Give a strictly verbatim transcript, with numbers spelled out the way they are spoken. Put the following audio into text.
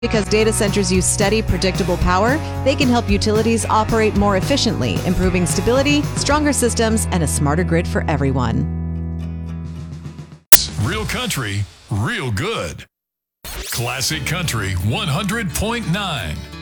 Because data centers use steady, predictable power, they can help utilities operate more efficiently, improving stability, stronger systems, and a smarter grid for everyone. Real country, real good. Classic Country one hundred point nine.